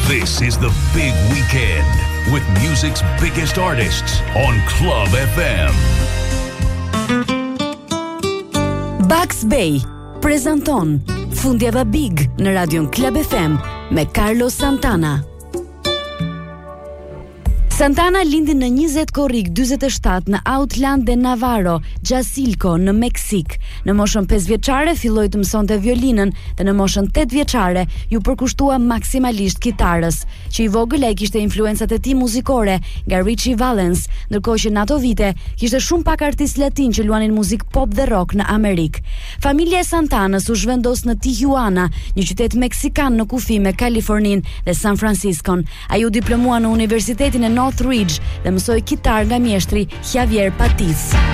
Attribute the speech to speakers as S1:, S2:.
S1: This is the big weekend with music's biggest artists on Club FM.
S2: Bugs Bay prezanton Fundjava Big në radion Club FM me Carlos Santana. Santana lindi në 20 korrik 47 në Outland de Navarro, Jasilco, në Meksik. Në moshën 5 vjeçare filloi të mësonte violinën dhe në moshën 8 vjeçare ju përkushtua maksimalisht kitarës. Që i vogël ai kishte influencat e tij muzikore nga Richie Valens, ndërkohë që në ato vite kishte shumë pak artistë latin që luanin muzikë pop dhe rock në Amerikë. Familja e Santanës u zhvendos në Tijuana, një qytet meksikan në kufi me Kaliforninë dhe San Franciscon. Ai u diplomua në Universitetin e Northridge dhe mësoi kitar nga mjeshtri Javier Patiz.